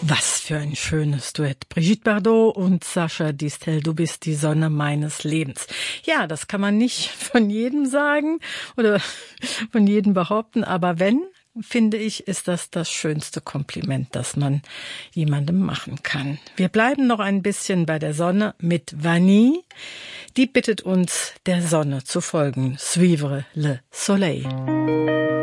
Was für ein schönes Duett. Brigitte Bardot und Sacha Distel, du bist die Sonne meines Lebens. Ja, das kann man nicht von jedem sagen oder von jedem behaupten, aber wenn, finde ich, ist das schönste Kompliment, das man jemandem machen kann. Wir bleiben noch ein bisschen bei der Sonne mit Vanille. Die bittet uns, der Sonne zu folgen. Suivre le soleil.